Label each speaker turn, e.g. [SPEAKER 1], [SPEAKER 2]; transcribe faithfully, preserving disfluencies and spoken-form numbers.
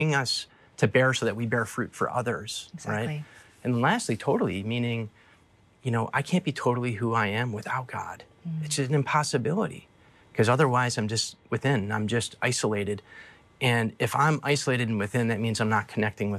[SPEAKER 1] us to bear so that we bear fruit for others,
[SPEAKER 2] Exactly.
[SPEAKER 1] right? And then lastly, totally, meaning, you know, I can't be totally who I am without God. Mm. It's an impossibility because otherwise I'm just within, I'm just isolated. And if I'm isolated and within, that means I'm not connecting with